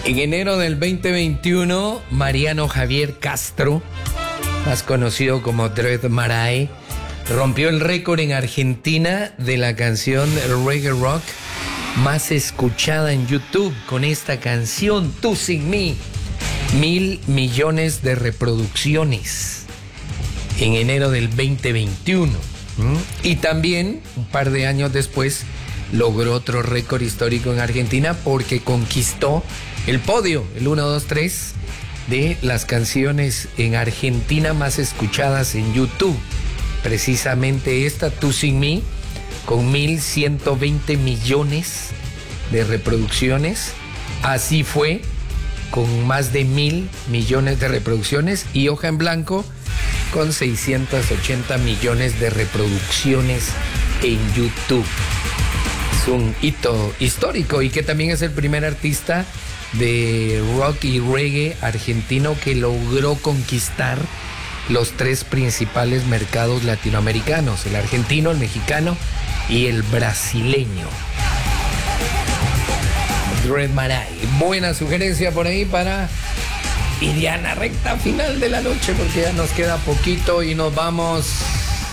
En enero del 2021, Mariano Javier Castro, más conocido como Dread Marai, rompió el récord en Argentina de la canción reggae rock más escuchada en YouTube con esta canción, Tú Sin Mí. 1.000 millones de reproducciones en enero del 2021. Y también, un par de años después, logró otro récord histórico en Argentina porque conquistó el podio, el 1, 2, 3 de las canciones en Argentina más escuchadas en YouTube. Precisamente esta, Tú Sin Mí, con 1.120 millones de reproducciones. Así fue, con más de 1.000 millones de reproducciones, y Hoja en Blanco con 680 millones de reproducciones en YouTube. Es un hito histórico, y que también es el primer artista de rock y reggae argentino que logró conquistar los 3 principales mercados latinoamericanos: el argentino, el mexicano y el brasileño. Dread Marai, buena sugerencia por ahí para ir ya en la recta final de la noche, porque ya nos queda poquito y nos vamos